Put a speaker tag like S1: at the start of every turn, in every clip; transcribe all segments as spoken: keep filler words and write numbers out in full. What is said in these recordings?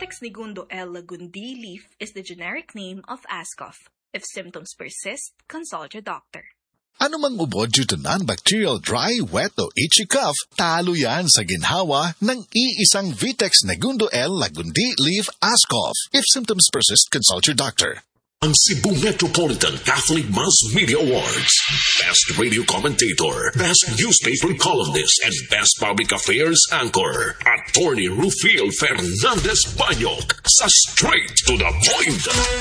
S1: Vitex Negundo L. lagundi leaf is the generic name of Ascof. If symptoms persist, consult your doctor.
S2: Ano mang ubod due to non-bacterial dry, wet o itchy cough, talo yan sa ginhawa ng iisang Vitex Negundo L. lagundi leaf Ascof. If symptoms persist, consult your doctor.
S3: Ang Cebu Metropolitan Catholic Mass Media Awards. Best Radio Commentator, Best Newspaper Columnist, and Best Public Affairs Anchor. Attorney Rufil Fernandez Banyok sa Straight to the Point.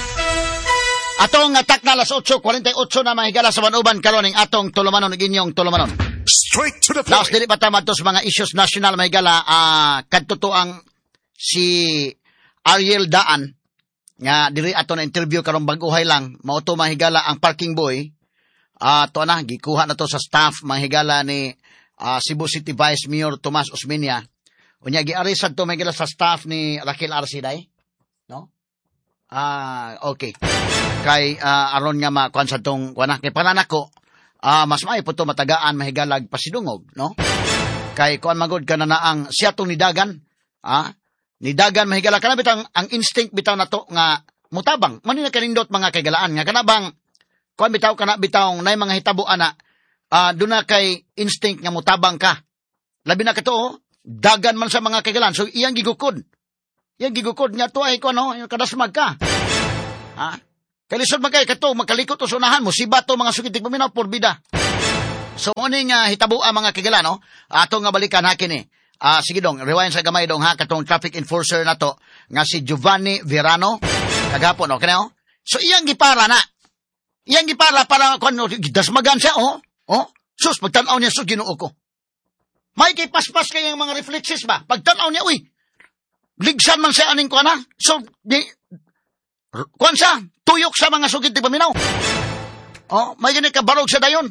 S4: Atong atak na alas eight forty-eight na mahigala sa manuban karoning atong tulumanon ginyong tulumanon.
S3: Straight to the
S4: Laos
S3: point.
S4: dili pa tamad to sa mga issues national mahigala uh, kadto ang si Ariel Daan nga diri ato na interview karong bag-uhay lang mao to mahigala ang parking boy uh, to na gikuha na to sa staff mahigala ni uh, Cebu City Vice Mayor Tomas Osmeña unya giarisad to mahigala sa staff ni Raquel Arciday no ah uh, okay kay uh, aron nga makuan sa tong kuan kay pananako uh, mas may po to matagaan mahigalag pasidungog no kay kuan magod kana na ang siya tong nidagan ah nidagan mahigala kana bitang ang instinct bitaw nato nga mutabang man ni kanindot mga kagalaan nga kana bang kuan bitaw kana bitaw nay mga hitabo ana uh, duna kay instinct nga mutabang ka labi na kato dagan man sa mga kagalaan so iyang gigukod iyang gigukod nga to ay kuan no kadasmag ka ha kalisod magkay kato makalikot usunahan mo si bato mga sukitig paminaw por bida so mo ni nga hitabo ang mga kagalaan no ato nga balikan ha kini. Ah, uh, sige dong, rewind sa gamay dong ha, katong traffic enforcer na to, nga si Giovanni Verano, kagapon, okay na, oh? So, iyang gipara na. Iyang gipara para, kung dasmagan siya, oh, oh, sus, pagtanaw niya, sus, ginoo ko. May kay paspas kayang mga reflexes ba? Pagtanaw niya, uy, ligsan man siya aning ko na, so, di, kuan siya, tuyok sa mga sugit, di paminaw. Oh, may ganit kabarog sa dayon.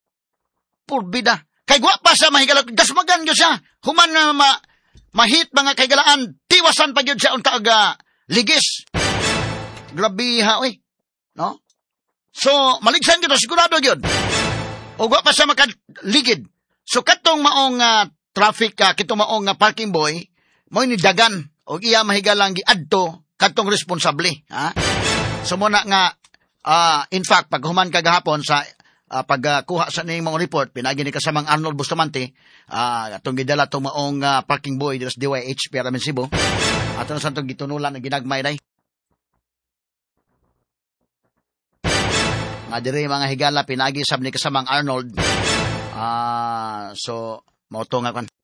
S4: Purbida. Kay guwapa sa mahigalag, dasmagan yun siya. Human na ma, mahit mga kaigalaan, tiwasan pa yun siya unta aga ligis. Grabe ha, oy. No? So, maligsan yun, sigurado yun. O guwapa sa makaligid. So, katong maong uh, traffic, uh, kitong maong uh, parking boy, mo ni dagan, o iya mahigalang giadto, katong responsable. Ha? So, muna nga, uh, in fact, pag human kagahapon sa Uh, pagkuha uh, sa ning mga report, pinagi ni kasamang Arnold Bustamante, uh, atong gidala itong maong uh, parking boy dito sa D Y H, Piaramin Cebu. Ato na sa itong gitunulan na ginagmay day. Nga diri mga higala, pinagi sab ni kasamang Arnold. Uh, so, mauto nga kan.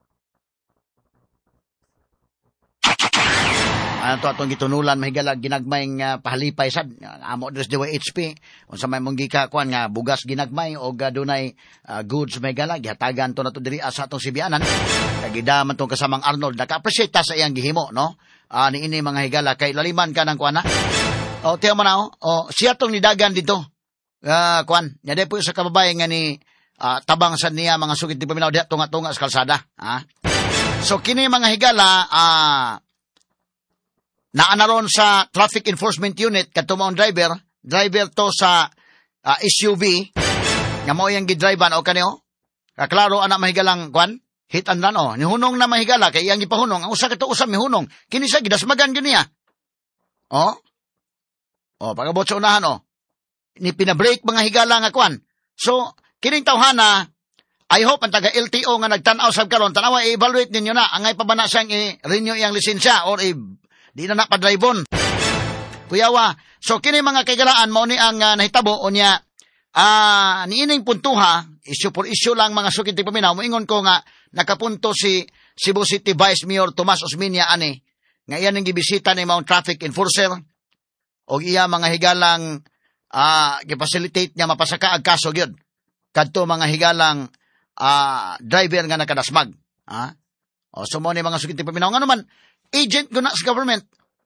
S4: Ano to atong gitunulan mahigala ginagmay nga pahalipay sad amo dres D Y H P unsa may mong gikakuan nga bugas ginagmay o gadunay uh, goods mahigala gihatagan to nato diri sa atong sibianan kagida man tong kasamang Arnold naka-appreciate ta sa iyang gihimo no uh, ni ini mga higala kay laliman ka ng kuana o tiyo man o o siya tong nidagan dito uh, kuan nya day po sa kababay nga ni uh, tabang sa niya mga sugit di paminaw diha tunga-tunga sa kalsada ha so kini mga higala ah uh, naanaron sa Traffic Enforcement Unit katumong driver, driver to sa uh, S U V, nga mo yung gidrivean o kanyo, kaklaro anak mahigalang kwan, hit and run o, nihunong na mahigala, kay iyang ipahunong, ang usa kato usam nihunong, kini siya, gidasmagan yun niya. O, o, pagabot sa unahan o, ni pinabreak mga higala nga kwan. So, kining tawhana, I hope ang taga L T O nga nagtanaw sa karon, tanawa, i-evaluate ninyo na, angay pa ba na siyang i-renew iyang lisensya or i- di na napadrivon. Kuyawa, so kini mga kaigalaan mo ni ang uh, nahitabo o niya, uh, niining puntuha, issue for issue lang mga sukit ti paminaw, moingon ko nga, nakapunto si Cebu City Vice Mayor Tomas Osmeña ani, nga iyan ang gibisita ni Mount Traffic Enforcer, o iya mga higalang, uh, gipacilitate niya mapasaka ag kaso yun, kadto mga higalang uh, driver nga nakadasmag. Ha? O so mo ni mga sukit ti paminaw, nga naman, agent guna sa government.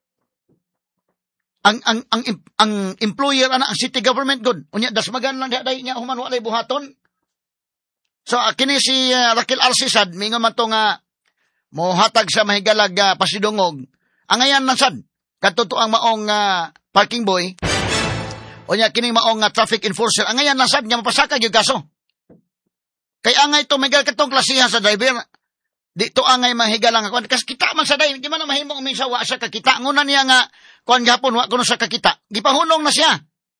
S4: Ang ang ang ang employer ana ang city government gud. Unya dasmagan lang day niya human walay buhaton. So uh, kini si uh, Raquel Arcisad mingon man to nga mohatag sa mahigalag uh, pasidungog. Ang ayan na sad kadto ang maong uh, parking boy. Unya kini maong uh, traffic enforcer. Ang ayan na sad nga mapasaka gyud kaso. Kay angay to magal katong klasihan sa driver. dito angay mahigala nga kuan. Kas kita man sa day, di man na mahimo uminsa wa sa kakita. Nguna niya nga, kuan gihapon wa kuno sa kakita. Gipahunong na siya.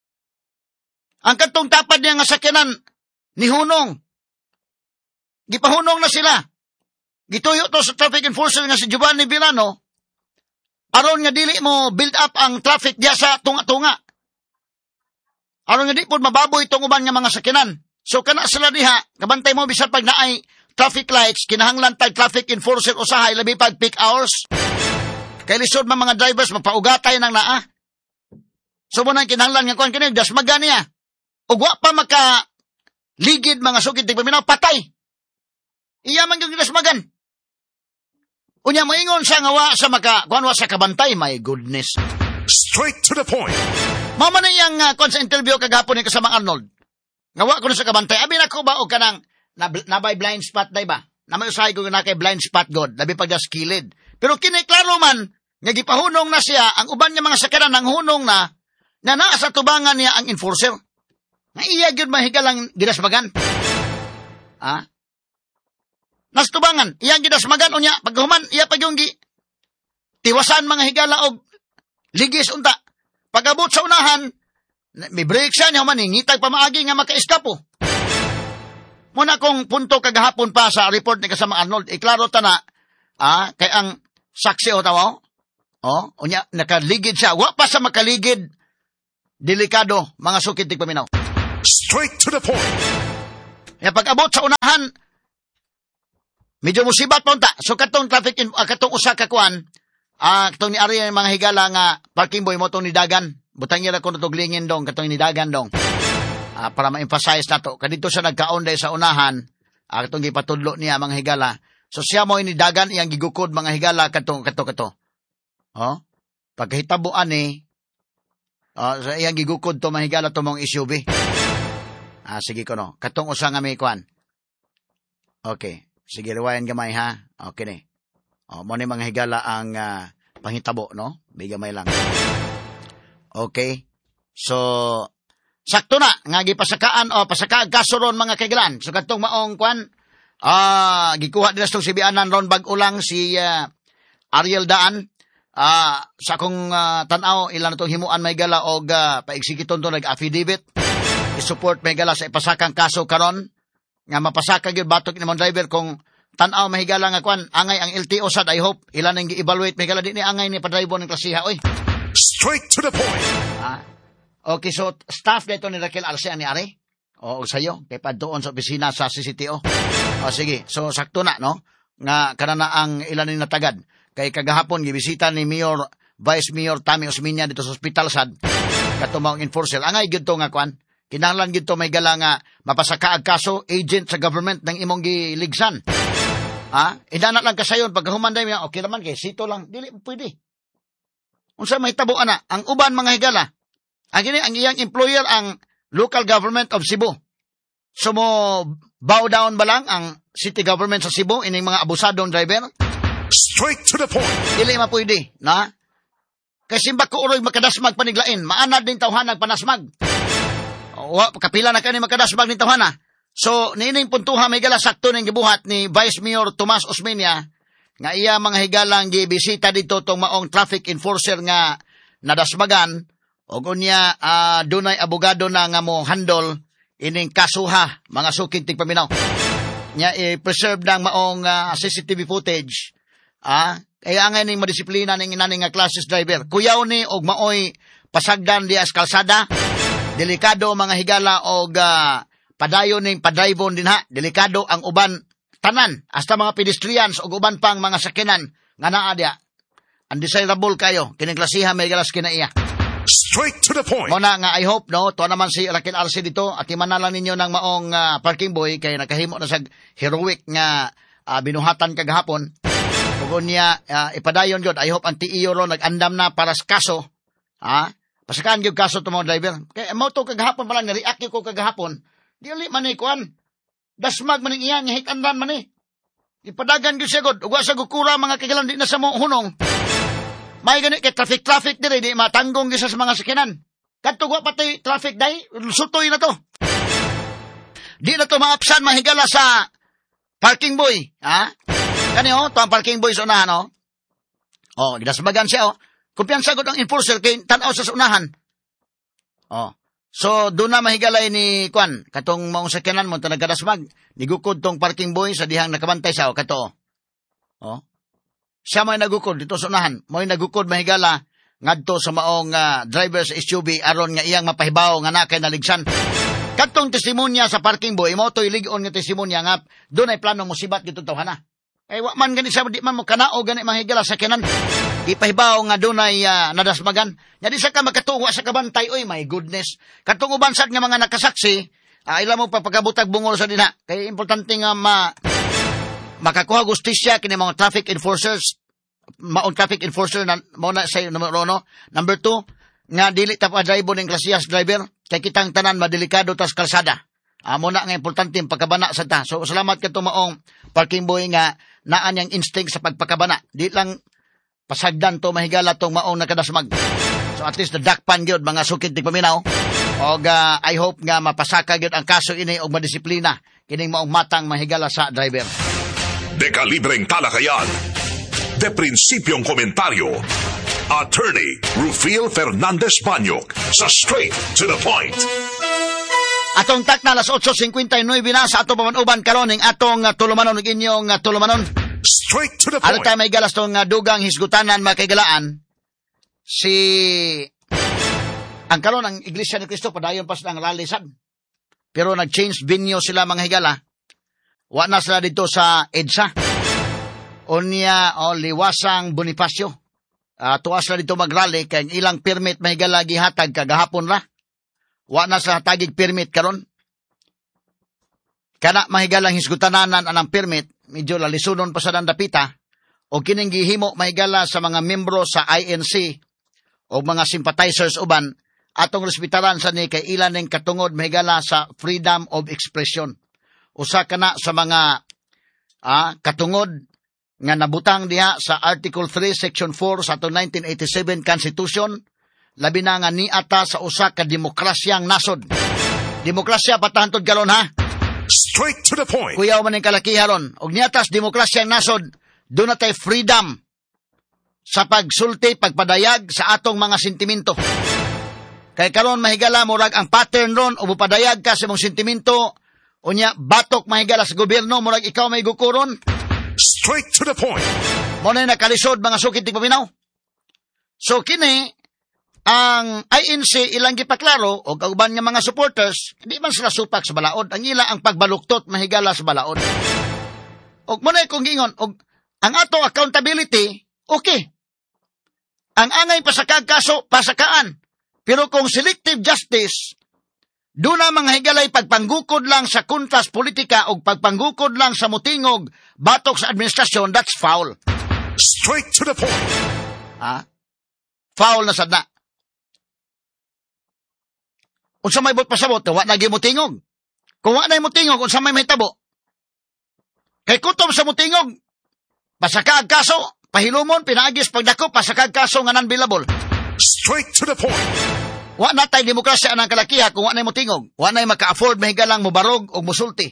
S4: Ang katong tapad niya nga sakyanan, ni hunong. Gipahunong na sila. Gituyo to sa traffic enforcer nga si Giovanni Villano, aron nga dili mo build up ang traffic diya sa tunga-tunga. Aron nga di po mababoy itong uban nga mga sakyanan. So kana sila diha, kabantay mo bisan pag naay traffic lights, kinahanglan tag traffic enforcer usahay labi pag peak hours. Kay lisod man mga drivers magpaugatay nang naa. So mo nang kinahanglan nga kuan kini dasmagan niya. Ug wa pa maka ligid mga sugid tigpaminaw patay. Iya man gyud dasmagan. Unya moingon sa nga wa sa maka kuan wa sa kabantay, my goodness.
S3: Straight to the point.
S4: Mama na yang uh, kuan sa interview kagapon ni kasama Arnold. Nga wa ko na sa kabantay. Abi nako ba og kanang na, nabay blind spot day ba? Na may usahay ko na kay blind spot god, labi pag skilled. Pero kini klaro man nga gipahunong na siya ang uban nga mga sakyanan nang hunong na na naa sa tubangan niya ang enforcer. Nga iya gyud mahigalang gidasmagan. Ha? Nas tubangan, iyang gidasmagan unya paghuman iya pag yung gi tiwasan mga higala og ligis unta. Pagabot sa unahan, may break siya niya man ngitag pamaagi nga maka-eskapo. Muna kong punto kagahapon pa sa report ni kasama Arnold, iklaro ta na, ah, kay ang saksi o tawa, oh, unya nakaligid siya, wa pa sa makaligid, delikado mga sukid tig paminaw.
S3: Straight to the point.
S4: Ya pag-abot sa unahan, medyo musibat po unta. So katong traffic, in, uh, katong usa ka kuan, ah, katong ni Ari mga higala nga parking boy mo tong nidagan. Butang niya ko natog lingin dong, katong nidagan dong. Ah, para ma-emphasize na to. Kadito siya nagkaon day sa unahan, ah, katong gipatudlo niya mga higala. So siya mo nidagan, iyang gigukod mga higala, katong kato kato. Oh? Pagkahitabuan ni, ah, so iyang gigukod to mga higala to mong S U V. Ah, sige ko no. Katong usa nga may kuan. Okay. Sige, rewind gamay ha. Okay ni. O, mo ni mga higala ang uh, panghitabo, no? Bigamay lang. Okay. So, sakto na. Nga gipasakaan o pasakaan kaso ron mga kaigalan. So, katong maong kwan, ah, uh, gikuha din sa sibianan ron bag-ulang si uh, Ariel Daan. Ah, uh, sa akong uh, tanaw, ilan itong himuan may gala o uh, paigsikiton to nag-affidavit. I-support may gala sa ipasakang kaso karon nga mapasaka gyud batok ni mga driver kung tan-aw mahigala nga kwan angay ang L T O sad. I hope ilan ang gi-evaluate mahigala di ni angay ni pa-driver ng klasiha oy.
S3: Straight to the point.
S4: Ah. Okay, so staff dito ni Raquel Arce ani ari. O sayo kay padtuon sa opisina sa C C T O. O sige, so sakto na no nga kanana ang ilan ni natagad kay kagahapon gibisita ni Mayor Vice Mayor Tami Osmeña dito sa hospital sad katumang enforcer angay gyud to nga kwan. Kinahanglan gid to may gala nga mapasakaag kaso agent sa government ng imong giligsan. Ha? Idana lang kasayon pagkahuman day niya okay naman kay sito lang dili pwede. Unsa mahitabo ana ang uban mga higala. Ang gini ang iyang employer ang local government of Cebu. So mo bow down ba lang ang city government sa Cebu ining mga abusadong driver?
S3: Straight to the point.
S4: Dili mapwede, na? Kasi bako uroy makadasmag paniglain, maanad din tawhanag panasmag. Wa kapila na kani makadasmag ni tawhana. So nining puntuha may gala sakto ning gibuhat ni Vice Mayor Tomas Osmeña nga iya mga higalang gibisita dito tong maong traffic enforcer nga nadasmagan ug unya uh, dunay abogado na nga mo handle ining kasuha mga sukid tig paminaw. Nya i-preserve nang maong uh, C C T V footage. Ah, kaya angay ning madisiplina ning inaning nga classes driver. Kuyaw ni og maoy pasagdan diya sa kalsada. Delikado mga higala og uh, padayon ning padrivon din ha. Delikado ang uban tanan hasta mga pedestrians og uban pang mga sakyanan nga naa diya. Undesirable kayo kining klasiha may galas kinaiya.
S3: Straight to the point.
S4: Muna nga I hope no to naman si Raquel Arce dito at imanalan ninyo ng maong uh, parking boy kay nakahimo na sa heroic nga uh, binuhatan kagahapon. Ug niya uh, ipadayon jud I hope ang T I O ro nag-andam na para sa kaso. Ha? Pasakaan yung kaso to mga driver. Kaya mo to kagahapon pala, nireact yung ko kagahapon. Di ulit man eh, kuhan. Dasmag man iya, ngihikandan man eh. Ipadagan yung sigod. Ugwa sa gukura mga kagilan di na sa mong hunong. May ganit kay traffic-traffic dire, di matanggong isa sa mga sakinan. Katugwa pati traffic day, sutoy na to. Di na to maapsan mahigala sa parking boy. Ha? Kani oh, to ang parking boy sa unahan oh. Oh, gidasbagan siya oh. Kumpiyansa gud ang enforcer kay tan-aw sa unahan. Oh. So, doon na mahigalay ni Kwan, katong maong sakyanan mo, ta nagkadasmag, nigukod tong parking boy sa dihang nakabantay siya, o kato. Oh. Siya may nagukod, dito sa unahan, may nagukod mahigala, ngadto sa maong uh, driver sa S U V, aron nga iyang mapahibaw, nga nakay naligsan. Katong testimonya sa parking boy, mo to iligon nga testimonya nga, doon ay plano mo sibat dito tawhana. Eh, wa man gani sa di man mo kanao gani mahigala sa sakyanan. Ipahibaw nga dunay uh, nadasmagan. Nya di sa ka makatuwa sa kabantay, oy my goodness. Katong ubansad nga mga nakasaksi, uh, ila mo papagabutag bungol sa dinha. Kay importante nga ma makakuha justisya kini mga traffic enforcers, maong traffic enforcer na mo na say number uno. Number two, nga dili ta pa drive ning klasiyas driver kay kitang tanan madelikado tas kalsada. Amo na nga importante ang pagkabana sa ta. So salamat kadto maong parking boy nga naan yang instinct sa pagpakabana. Di lang pasagdan to mahigala tong maong nakadasmag. So at least nadakpan gyud mga sukid tig paminaw. Og uh, I hope nga mapasaka gyud ang kaso ini og madisiplina kining maong matang mahigala sa driver.
S3: De kalibreng talakayan. De prinsipyong komentaryo. Attorney Rufil Fernandez Banyok sa Straight to the Point.
S4: Atong tak na alas eight fifty-nine na sa atong pamanuban karon ning atong uh, tulumanon ug inyong uh, tulumanon.
S3: Straight to the
S4: Ano
S3: point.
S4: tayo may galas tong uh, dugang hisgutanan makaigalaan si ang karon ang Iglesia ni Cristo padayon pas ng rally sad. Pero nag-change venue sila mga higala. Wa na sila dito sa EDSA. Onya o oh, Liwasang Bonifacio. Uh, tuwa sila dito mag-rally kay ilang permit mahigala gihatag kagahapon ra. Wa na sa tagig permit karon. Kana mahigalang hisgutananan anang permit, medyo lalisunon pa sa dandapita, o kining gihimo mahigala sa mga membro sa I N C o mga sympathizers uban, atong respetaran sa ni kay ilan ning katungod mahigala sa freedom of expression. Usa kana sa mga ah, katungod nga nabutang diha sa Article three, Section four sa atong nineteen eighty-seven Constitution, labi na nga niata sa usa ka demokrasyang nasod. Demokrasya patahantod karon ha.
S3: Straight to the point.
S4: Kuyaw man ning kalakiharon. Og niatas demokrasyang nasod, doon na tayo freedom sa pagsulti, pagpadayag sa atong mga sentimento. Kay karon mahigala murag ang pattern ron o mupadayag ka sa mong sentimento, unya batok mahigala sa gobyerno murag ikaw may gukuron.
S3: Straight to the point.
S4: Mo na nakalisod mga sukit tig paminaw. So kini ang I N C ilang gipaklaro o kauban nga mga supporters, di man sila supak sa balaod. Ang ila ang pagbaluktot mahigala sa balaod. Og mo na kung gingon, og ang ato accountability, okay. Ang angay pasakag kaso, pasakaan. Pero kung selective justice, doon na mga higalay pagpanggukod lang sa kuntas politika o pagpanggukod lang sa mutingog, batok sa administrasyon, that's foul.
S3: Straight to the point.
S4: Ha? Foul na sadna. Kung sa may bot pasabot, wa na gimutingog. Kung wa na mutingog, kung sa may may tabo. Kay kutom sa mutingog, pasakag kaso, pahilumon, pinaagis, pagdako, pasakag kaso nga non-billable.
S3: Straight to the point.
S4: Wa na tayo demokrasya anang kalakiha kung wa na mutingog. Wa na maka-afford mahigalang mubarog o musulti.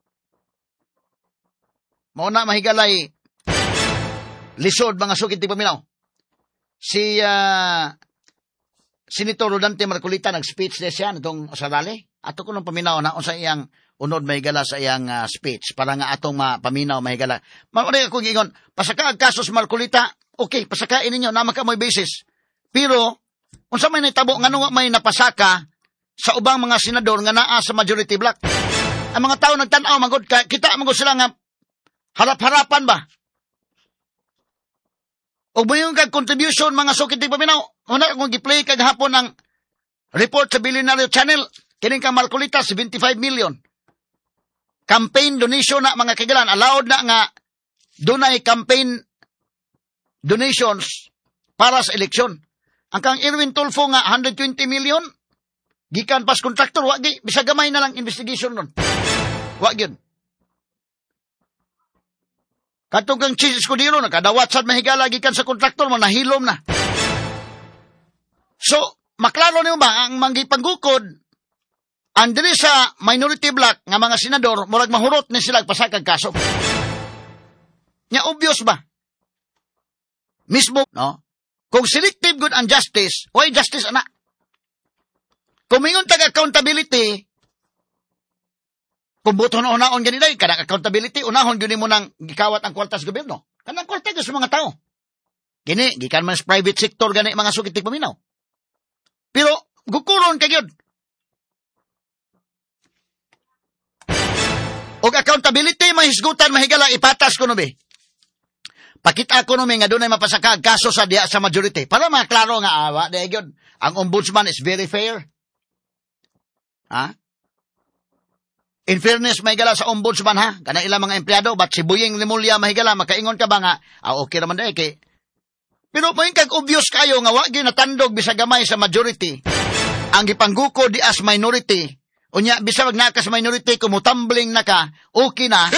S4: Mao na mahigalay lisod mga sukit ti paminaw. Si uh, Senator Rodante Marcolita nag-speech na siya nitong sa rally. Ato ko nung paminaw na sa iyang unod mahigala sa iyang uh, speech para nga atong mapaminaw mahigala. Maunay ako gingon, pasaka ang kasos Marcolita, okay, pasakain ninyo, naman ka mo'y basis. Pero, kung sa may naitabo, nga nung may napasaka sa ubang mga senador nga naa sa majority block. Ang mga tao nagtanaw, magod, kita magod sila nga harap-harapan ba? O ba yung kag-contribution, mga sukit di paminaw? Una, kung gi-play kag hapon ng report sa Billionaire Channel, kining kang Marcolita, seventy-five million. Campaign donation na mga kagalan. Allowed na nga dunay campaign donations para sa eleksyon. Ang kang Erwin Tulfo nga, one hundred twenty million, gikan pas contractor, wag bisa gamay na lang investigation nun. Wag yun. Katong kang Chis Escudero, nakadawat sa mahigala, gikan sa contractor mo, nahilom na. So, maklaro niyo ba, ang manggipanggukod, ang dili sa minority block nga mga senador, murag mahurot ni sila pasakag kaso. Nya obvious ba? Mismo, no? Kung selective good and justice, why justice ana? Kung mingon tag accountability, kung buto na unaon ganina, kanang accountability, unahon gini mo nang gikawat ang kwarta sa gobyerno. Kanang kwarta sa mga tao. Gini, gikan man sa private sector gani mga sukitig paminaw. Pero, gukuron ka yun. O accountability, mahisgutan, mahigala, ipatas ko no be. Pakita ko no nga doon ay mapasakag kaso sa diya sa majority. Para maklaro nga awa, dahil yun, ang ombudsman is very fair. Ha? In fairness, mahigala sa ombudsman ha, kanang ilang mga empleyado, ba't si Buying Limulya mahigala, makaingon ka ba nga, ah, okay naman dahil kay. Pero mo yung kag-obvious kayo nga wag yun natandog bisa gamay sa majority. Ang gipangguko di as minority. Unya, bisa wag nakas minority, kumutambling na ka, okay na.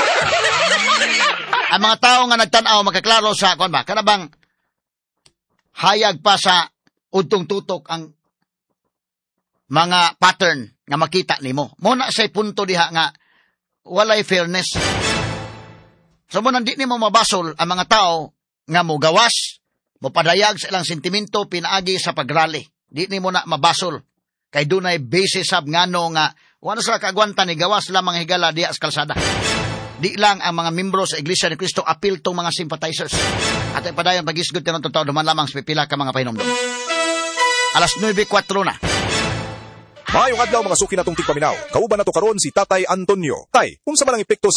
S4: Ang mga tao nga nagtanaw, makaklaro sa, kung ba, kanabang hayag pa sa untong tutok ang mga pattern nga makita nimo. Muna say punto diha nga walay fairness. So mo nandi nimo mabasol ang mga tao nga mo gawas, mo padayag sa ilang sentimento pinaagi sa pagrally. Di nimo na mabasol. Kay dunay basis sab ngano nga wala sila kaagwanta ni gawas lamang higala diha sa kalsada. Di lang ang mga membro sa Iglesia ni Cristo apil tong mga sympathizers. At ay padayon pagisgot tinong totoo duman lamang sa pipila ka mga pahinomdom. Alas nueve kwatro na.
S5: Maayong adlaw mga suki natong tigpaminaw. Kauban nato karon si Tatay Antonio. Tay, unsa man ang epekto sa